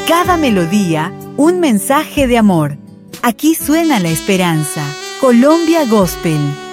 Cada melodía, un mensaje de amor. Aquí suena la esperanza. Colombia Gospel.